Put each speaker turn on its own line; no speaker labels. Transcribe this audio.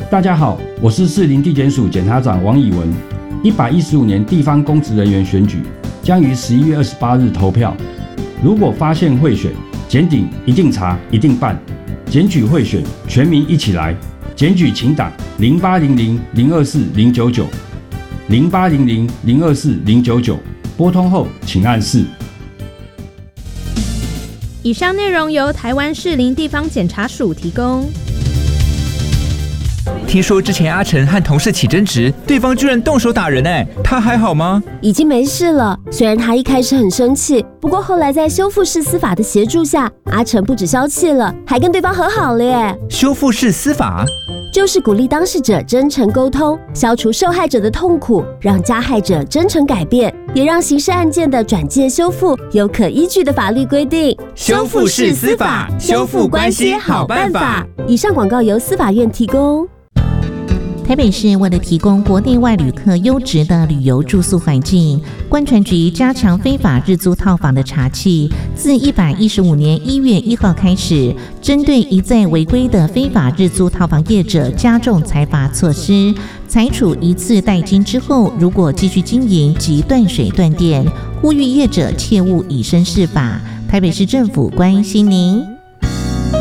大家好，我是士林地检署检察长王以文。115年地方公职人员选举将于11月28日投票。如果发现贿选，检警一定查，一定办。检举贿选，全民一起来。检举请打0800-024-099 0800-024-099，拨通后请按4。
以上内容由台湾士林地方检察署提供。
听说之前阿成和同事起争执，对方居然动手打人他还好吗？
已经没事了，虽然他一开始很生气，不过后来在修复式司法的协助下，阿成不止消气了，还跟对方和好了耶。
修复式司法
就是鼓励当事者真诚沟通，消除受害者的痛苦，让加害者真诚改变，也让刑事案件的转介修复有可依据的法律规定。
修复式司法，修复关系好办法。
以上广告由司法院提供。
台北市为了提供国内外旅客优质的旅游住宿环境，观传局加强非法日租套房的查缉，自115年1月1号开始，针对一再违规的非法日租套房业者加重裁罚措施，裁处一次代金之后，如果继续经营即断水断电，呼吁业者切勿以身试法。台北市政府关心您。